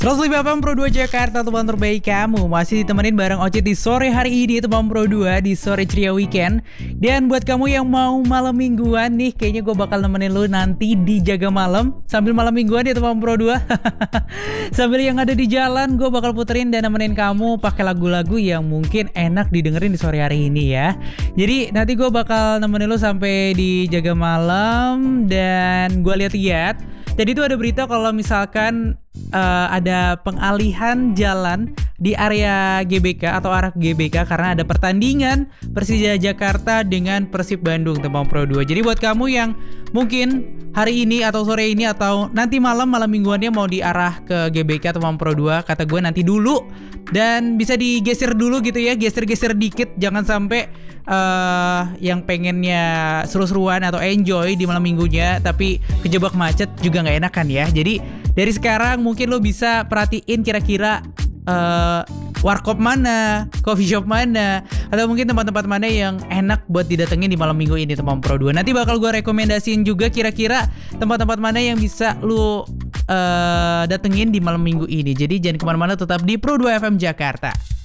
105 FM Pro 2 Jakarta, teman terbaik kamu. Masih ditemenin bareng Ocit di sore hari ini, teman Pro 2 di sore ceria weekend. Dan buat kamu yang mau malam mingguan nih, kayaknya gue bakal nemenin lu nanti di Jaga Malam sambil malam mingguan ya teman Pro 2. Sambil yang ada di jalan, gue bakal puterin dan nemenin kamu pakai lagu-lagu yang mungkin enak didengerin di sore hari ini ya. Jadi nanti gue bakal nemenin lu sampai di Jaga Malam. Dan gue lihat-lihat jadi itu ada berita kalau misalkan ada pengalihan jalan di area GBK atau arah GBK karena ada pertandingan Persija Jakarta dengan Persib Bandung, teman Pro 2. Jadi buat kamu yang mungkin hari ini atau sore ini atau nanti malam mingguannya mau diarah ke GBK teman Pro 2, kata gue nanti dulu dan bisa digeser dulu gitu ya, geser-geser dikit, jangan sampai yang pengennya seru-seruan atau enjoy di malam minggunya tapi kejebak macet juga nggak enakan ya. Jadi dari sekarang mungkin lo bisa perhatiin kira-kira warkop mana, coffee shop mana, atau mungkin tempat-tempat mana yang enak buat didatengin di malam minggu ini teman Pro 2. Nanti bakal gue rekomendasiin juga kira-kira tempat-tempat mana yang bisa lo datengin di malam minggu ini. Jadi jangan kemana-mana, tetap di Pro 2 FM Jakarta.